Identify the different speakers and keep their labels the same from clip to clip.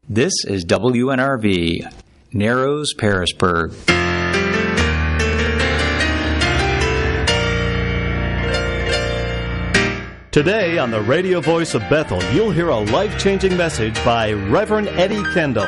Speaker 1: This is WNRV, Narrows, Parisburg.
Speaker 2: Today on the Radio Voice of Bethel, you'll hear a life-changing message by Reverend Eddie Kendall.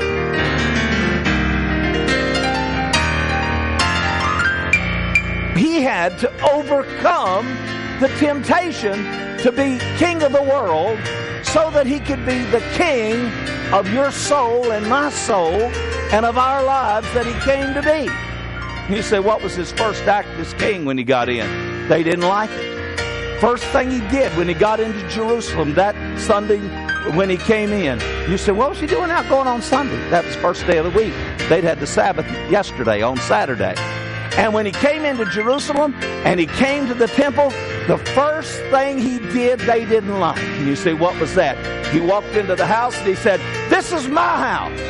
Speaker 3: He had to overcome the temptation to be king of the world so that he could be the king of your soul and my soul and of our lives that he came to be. You say, what was his first act as king when he got in? They didn't like it. First thing he did when he got into Jerusalem that Sunday when he came in, you say, what was he doing out going on Sunday? That was the first day of the week. They'd had the Sabbath yesterday on Saturday. And when he came into Jerusalem and he came to the temple, the first thing he did, they didn't like. And you say, what was that? He walked into the house and he said, this is my house.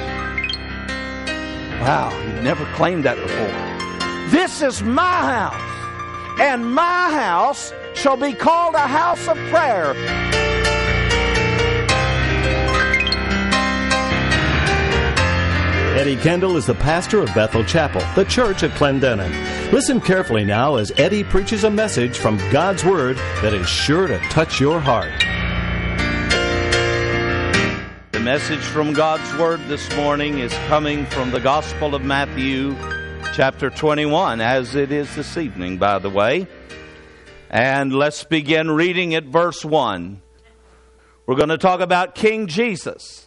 Speaker 3: Wow, he'd never claimed that before. This is my house, and my house shall be called a house of prayer.
Speaker 2: Eddie Kendall is the pastor of Bethel Chapel, the church at Clendenin. Listen carefully now as Eddie preaches a message from God's Word that is sure to touch your heart.
Speaker 3: The message from God's Word this morning is coming from the Gospel of Matthew, chapter 21, as it is this evening, by the way. And let's begin reading at verse 1. We're going to talk about King Jesus.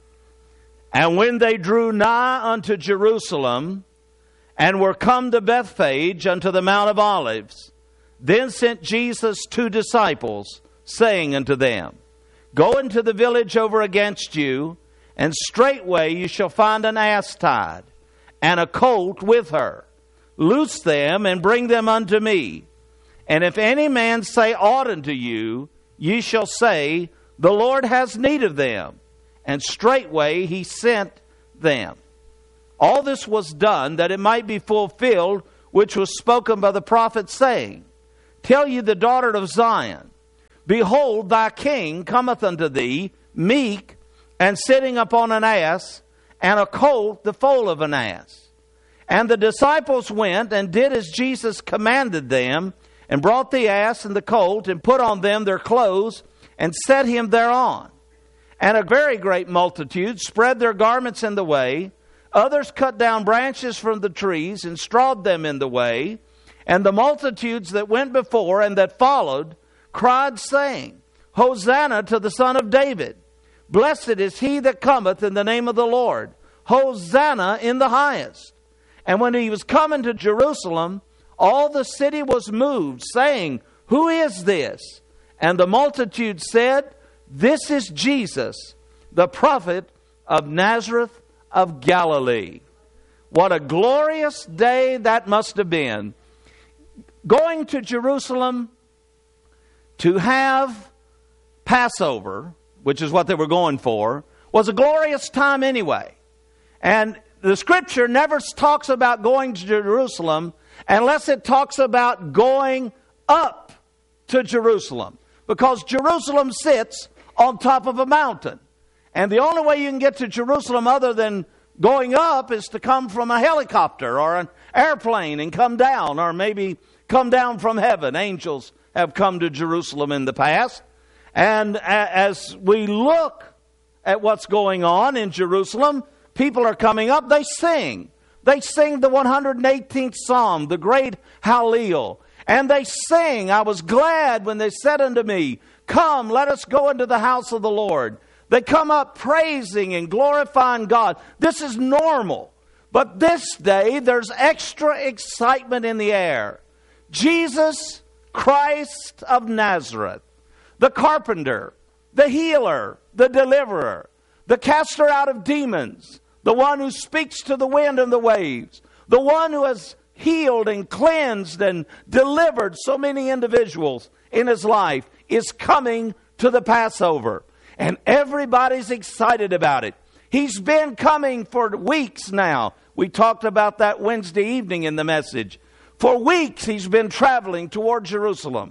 Speaker 3: And when they drew nigh unto Jerusalem, and were come to Bethphage unto the Mount of Olives, then sent Jesus 2 disciples, saying unto them, Go into the village over against you, and straightway you shall find an ass tied, and a colt with her. Loose them, and bring them unto me. And if any man say aught unto you, ye shall say, The Lord has need of them. And straightway he sent them. All this was done that it might be fulfilled, which was spoken by the prophet, saying, Tell ye the daughter of Zion, Behold, thy king cometh unto thee, meek, and sitting upon an ass, and a colt the foal of an ass. And the disciples went and did as Jesus commanded them, and brought the ass and the colt, and put on them their clothes, and set him thereon. And a very great multitude spread their garments in the way. Others cut down branches from the trees, and strawed them in the way. And the multitudes that went before and that followed cried, saying, Hosanna to the Son of David. Blessed is he that cometh in the name of the Lord. Hosanna in the highest. And when he was coming to Jerusalem, all the city was moved, saying, Who is this? And the multitude said, This is Jesus, the prophet of Nazareth of Galilee. What a glorious day that must have been. Going to Jerusalem to have Passover, which is what they were going for, was a glorious time anyway. And the Scripture never talks about going to Jerusalem unless it talks about going up to Jerusalem. Because Jerusalem sits on top of a mountain. And the only way you can get to Jerusalem other than going up is to come from a helicopter or an airplane and come down, or maybe come down from heaven. Angels have come to Jerusalem in the past. And as we look at what's going on in Jerusalem, people are coming up, they sing. They sing the 118th Psalm, the great Hallel. And they sing, I was glad when they said unto me, Come, let us go into the house of the Lord. They come up praising and glorifying God. This is normal. But this day, there's extra excitement in the air. Jesus Christ of Nazareth, the carpenter, the healer, the deliverer, the caster out of demons, the one who speaks to the wind and the waves, the one who has healed and cleansed and delivered so many individuals in his life, is coming to the Passover. And everybody's excited about it. He's been coming for weeks now. We talked about that Wednesday evening in the message. For weeks he's been traveling toward Jerusalem.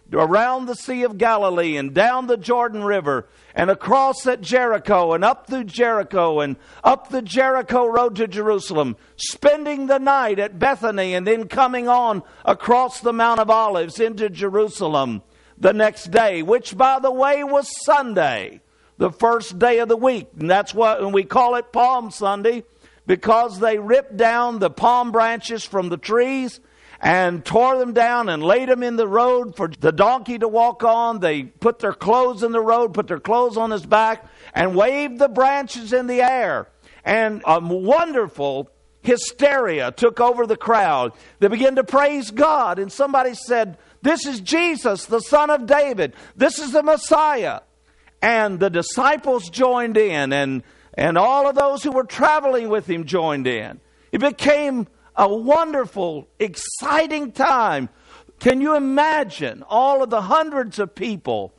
Speaker 3: around the Sea of Galilee and down the Jordan River and across at Jericho and up through Jericho and up the Jericho road to Jerusalem, spending the night at Bethany and then coming on across the Mount of Olives into Jerusalem the next day, which, by the way, was Sunday, the first day of the week. And that's what we call it Palm Sunday, because they ripped down the palm branches from the trees and tore them down and laid them in the road for the donkey to walk on. They put their clothes in the road, put their clothes on his back, and waved the branches in the air. And a wonderful hysteria took over the crowd. They began to praise God, and somebody said, "This is Jesus, the Son of David. This is the Messiah." And the disciples joined in, and all of those who were traveling with him joined in. It became a wonderful, exciting time. Can you imagine all of the hundreds of people?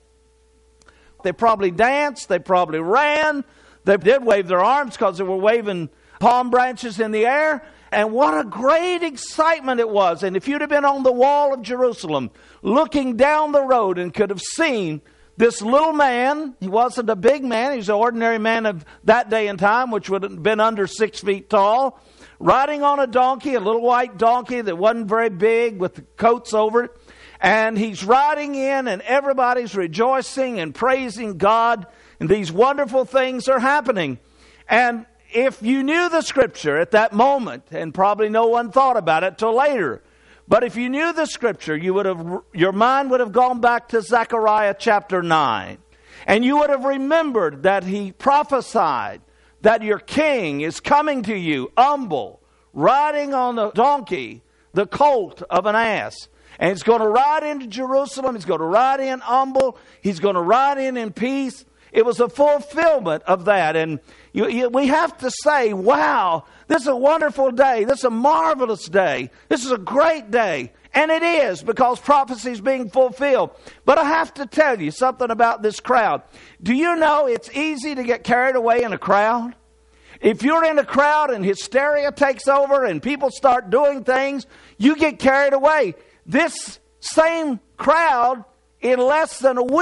Speaker 3: They probably danced, they probably ran, they did wave their arms because they were waving palm branches in the air. And what a great excitement it was. And if you'd have been on the wall of Jerusalem, looking down the road and could have seen this little man, he wasn't a big man, he was an ordinary man of that day and time, which would have been under 6 feet tall, riding on a donkey, a little white donkey that wasn't very big with the coats over it. And he's riding in, and everybody's rejoicing and praising God, and these wonderful things are happening. And if you knew the Scripture at that moment, and probably no one thought about it till later, but if you knew the Scripture, your mind would have gone back to Zechariah chapter 9. And you would have remembered that he prophesied that your king is coming to you, humble, riding on a donkey, the colt of an ass. And he's going to ride into Jerusalem. He's going to ride in humble. He's going to ride in peace. It was a fulfillment of that. And we have to say, wow, this is a wonderful day. This is a marvelous day. This is a great day. And it is, because prophecy is being fulfilled. But I have to tell you something about this crowd. Do you know it's easy to get carried away in a crowd? If you're in a crowd and hysteria takes over and people start doing things, you get carried away. This same crowd, in less than a week,